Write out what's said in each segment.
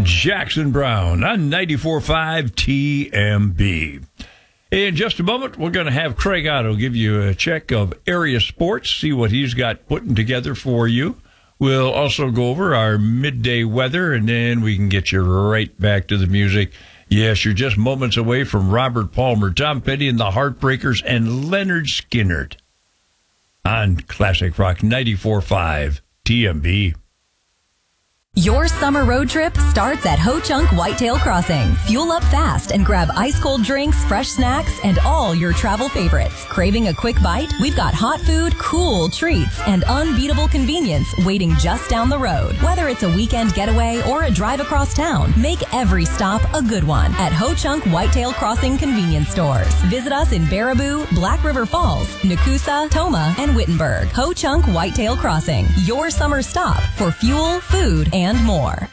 Jackson Brown on 94.5 TMB. In just a moment, we're going to have Craig Otto give you a check of area sports, see what he's got putting together for you. We'll also go over our midday weather, and then we can get you right back to the music. Yes, you're just moments away from Robert Palmer, Tom Petty and the Heartbreakers, and Leonard Skinner on Classic Rock 94.5 TMB. Your summer road trip starts at Ho Chunk Whitetail Crossing. Fuel up fast and grab ice-cold drinks, fresh snacks, and all your travel favorites. Craving a quick bite? We've got hot food, cool treats, and unbeatable convenience waiting just down the road. Whether it's a weekend getaway or a drive across town, make every stop a good one at Ho Chunk Whitetail Crossing convenience stores. Visit us in Baraboo, Black River Falls, Nakusa, Toma, and Wittenberg. Ho Chunk Whitetail Crossing, your summer stop for fuel, food, and more.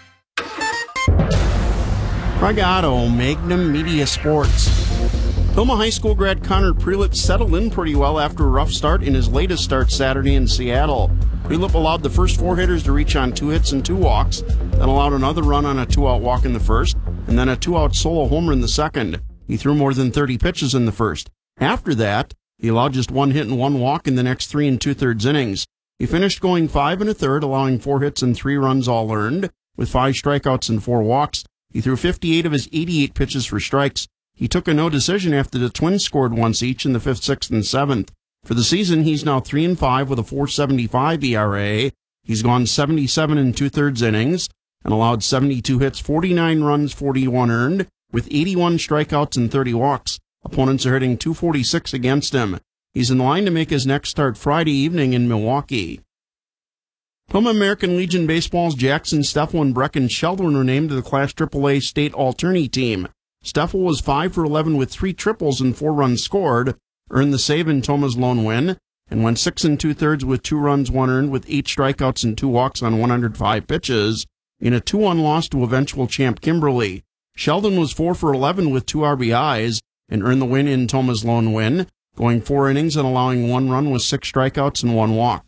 Craig Otto, Magnum Media Sports. Toma High School grad Connor Prelip settled in pretty well after a rough start in his latest start Saturday in Seattle. Prelip allowed the first four hitters to reach on 2 hits and 2 walks, then allowed another run on a 2-out walk in the first, and then a 2-out solo homer in the second. He threw more than 30 pitches in the first. After that, he allowed just 1 hit and 1 walk in the next 3 2/3 innings. He finished going 5 1/3, allowing 4 hits and 3 runs all earned, with 5 strikeouts and 4 walks. He threw 58 of his 88 pitches for strikes. He took a no decision after the Twins scored once each in the 5th, 6th, and 7th. For the season, he's now 3-5 with a 4.75 ERA. He's gone 77 2/3 innings and allowed 72 hits, 49 runs, 41 earned, with 81 strikeouts and 30 walks. Opponents are hitting .246 against him. He's in line to make his next start Friday evening in Milwaukee. Toma American Legion Baseball's Jackson, Steffel, and Brecken Sheldon were named to the Class AAA State All-Tourney team. Steffel was 5 for 11 with 3 triples and 4 runs scored, earned the save in Toma's lone win, and went 6 2/3 with 2 runs, 1 earned, with 8 strikeouts and 2 walks on 105 pitches, in a 2-1 loss to eventual champ Kimberly. Sheldon was 4 for 11 with 2 RBIs, and earned the win in Toma's lone win, going 4 innings and allowing 1 run with 6 strikeouts and 1 walk.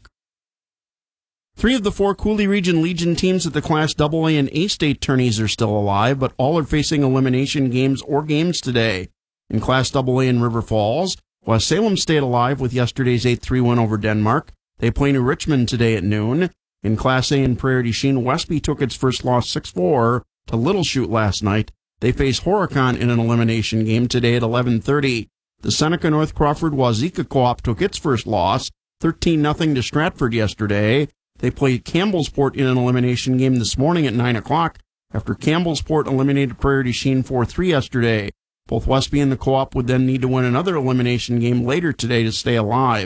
3 of the 4 Coulee Region Legion teams at the Class AA and A-State tourneys are still alive, but all are facing elimination games or games today. In Class AA in River Falls, West Salem stayed alive with yesterday's 8-3 win over Denmark. They play New Richmond today at noon. In Class A in Prairie du Chien, Westby took its first loss 6-4 to Little Chute last night. They face Horicon in an elimination game today at 11:30. The Seneca North Crawford Wazeeka Co-op took its first loss, 13-0 to Stratford yesterday. They played Campbellsport in an elimination game this morning at 9 o'clock after Campbellsport eliminated Prairie du Chien 4-3 yesterday. Both Westby and the Co-op would then need to win another elimination game later today to stay alive.